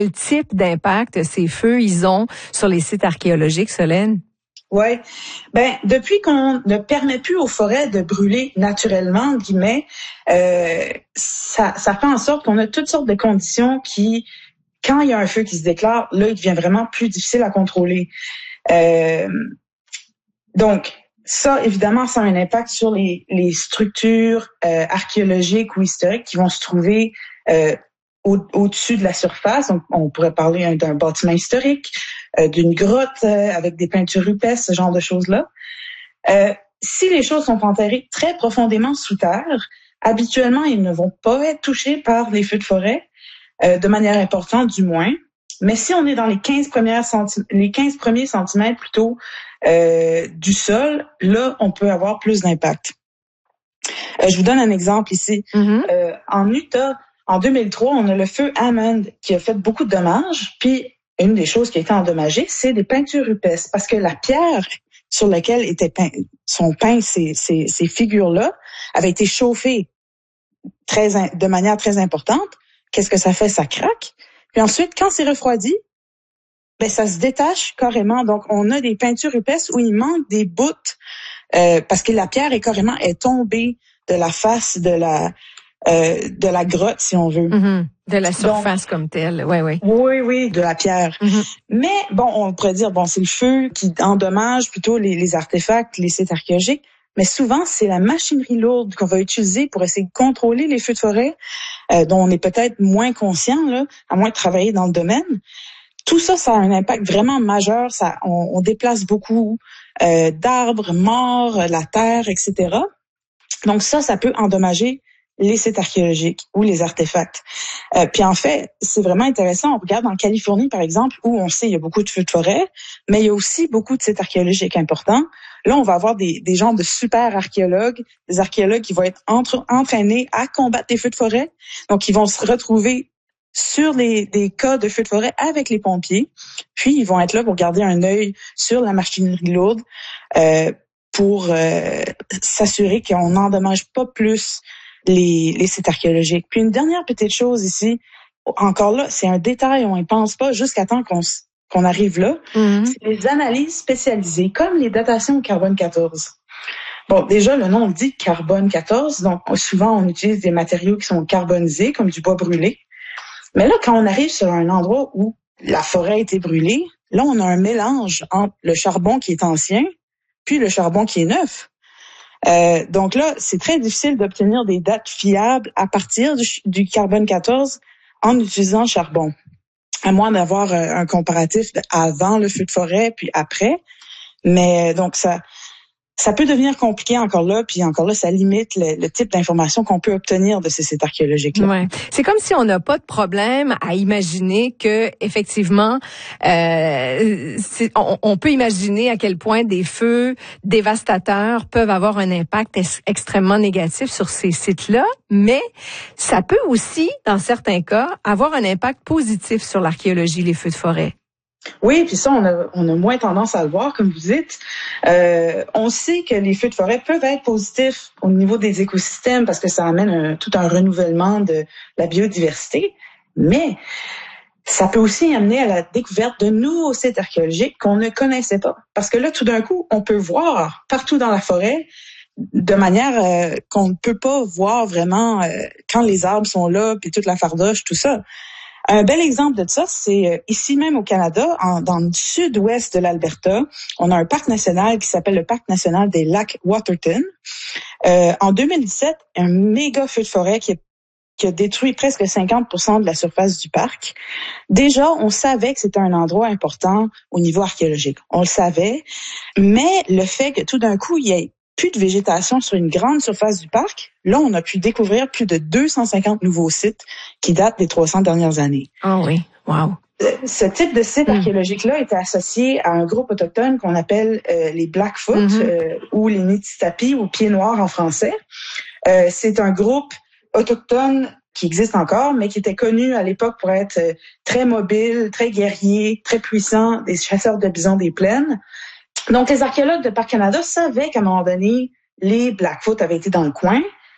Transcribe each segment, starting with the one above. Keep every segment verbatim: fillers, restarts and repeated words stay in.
Quel type d'impact ces feux ils ont sur les sites archéologiques, Solène? Oui. Ben, depuis qu'on ne permet plus aux forêts de brûler naturellement, entre guillemets, euh, ça, ça fait en sorte qu'on a toutes sortes de conditions qui, quand il y a un feu qui se déclare, là, il devient vraiment plus difficile à contrôler. Euh, donc, ça, évidemment, ça a un impact sur les, les structures euh, archéologiques ou historiques qui vont se trouver euh, au, au-dessus de la surface. On, on pourrait parler hein, d'un bâtiment historique, euh, d'une grotte euh, avec des peintures rupestres, ce genre de choses-là. Euh, si les choses sont enterrées très profondément sous terre, habituellement, ils ne vont pas être touchés par les feux de forêt, euh, de manière importante du moins. Mais si on est dans les quinze premières centi- les quinze premiers centimètres plutôt euh, du sol, là, on peut avoir plus d'impact. Euh, je vous donne un exemple ici. Mm-hmm. Euh, en Utah, en deux mille trois, on a le feu Hammond qui a fait beaucoup de dommages. Puis, une des choses qui a été endommagée, c'est des peintures rupestres. Parce que la pierre sur laquelle étaient peint, sont peintes ces, ces, ces figures-là avait été chauffée très, de manière très importante. Qu'est-ce que ça fait? Ça craque. Puis ensuite, quand c'est refroidi, ben ça se détache carrément. Donc, on a des peintures rupestres où il manque des bouts euh, parce que la pierre est carrément est tombée de la face de la euh, de la grotte, si on veut. Mm-hmm. De la surface. Donc, comme telle, oui, oui. Oui, oui, de la pierre. Mm-hmm. Mais bon, on pourrait dire, bon, c'est le feu qui endommage plutôt les, les artefacts, les sites archéologiques. Mais souvent, c'est la machinerie lourde qu'on va utiliser pour essayer de contrôler les feux de forêt, euh, dont on est peut-être moins conscient, là, à moins de travailler dans le domaine. Tout ça, ça a un impact vraiment majeur. Ça, on, on déplace beaucoup euh, d'arbres morts, la terre, et cetera. Donc ça, ça peut endommager les sites archéologiques ou les artefacts. Euh, puis en fait, c'est vraiment intéressant. On regarde en Californie, par exemple, où on sait il y a beaucoup de feux de forêt, mais il y a aussi beaucoup de sites archéologiques importants. Là, on va avoir des, des gens de super archéologues, des archéologues qui vont être entre, entraînés à combattre les feux de forêt. Donc, ils vont se retrouver sur les, des cas de feux de forêt avec les pompiers. Puis, ils vont être là pour garder un œil sur la machinerie lourde euh, pour euh, s'assurer qu'on n'endommage pas plus les, les sites archéologiques. Puis, une dernière petite chose ici, encore là, c'est un détail, on y pense pas jusqu'à temps qu'on qu'on arrive là, mm-hmm. C'est les analyses spécialisées, comme les datations au carbone quatorze. Bon, déjà, le nom dit carbone quatorze, donc souvent, on utilise des matériaux qui sont carbonisés, comme du bois brûlé. Mais là, quand on arrive sur un endroit où la forêt a été brûlée, là, on a un mélange entre le charbon qui est ancien, puis le charbon qui est neuf. Euh, donc là, c'est très difficile d'obtenir des dates fiables à partir du, du carbone quatorze en utilisant le charbon. À moins d'avoir un comparatif avant le feu de forêt puis après. Mais donc ça ça peut devenir compliqué encore là, puis encore là, ça limite le, le type d'information qu'on peut obtenir de ces sites archéologiques-là. Ouais. C'est comme si on n'a pas de problème à imaginer que, effectivement, euh, c'est, on, on peut imaginer à quel point des feux dévastateurs peuvent avoir un impact es- extrêmement négatif sur ces sites-là, mais ça peut aussi, dans certains cas, avoir un impact positif sur l'archéologie, les feux de forêt. Oui, puis ça, on a, on a moins tendance à le voir, comme vous dites. Euh, on sait que les feux de forêt peuvent être positifs au niveau des écosystèmes parce que ça amène un, tout un renouvellement de la biodiversité, mais ça peut aussi amener à la découverte de nouveaux sites archéologiques qu'on ne connaissait pas. Parce que là, tout d'un coup, on peut voir partout dans la forêt de manière euh, qu'on ne peut pas voir vraiment euh, quand les arbres sont là, puis toute la fardoche, tout ça. Un bel exemple de ça, c'est ici même au Canada, en, dans le sud-ouest de l'Alberta, on a un parc national qui s'appelle le Parc national des lacs Waterton. Euh, en deux mille dix-sept, un méga feu de forêt qui a, qui a détruit presque cinquante pour cent de la surface du parc. Déjà, on savait que c'était un endroit important au niveau archéologique. On le savait, mais le fait que tout d'un coup, il y ait plus de végétation sur une grande surface du parc, là, on a pu découvrir plus de deux cent cinquante nouveaux sites qui datent des trois cents dernières années. Ah oh oui, wow. Ce type de site mmh. archéologique-là était associé à un groupe autochtone qu'on appelle euh, les Blackfoot mmh. euh, ou les Niitsitapi ou Pieds Noirs en français. Euh, c'est un groupe autochtone qui existe encore, mais qui était connu à l'époque pour être euh, très mobile, très guerrier, très puissant, des chasseurs de bisons des plaines. Donc, les archéologues de Parc Canada savaient qu'à un moment donné, les Blackfoot avaient été dans le coin,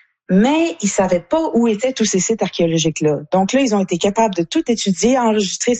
mais ils savaient pas où étaient tous ces sites archéologiques-là. Donc là, ils ont été capables de tout étudier, enregistrer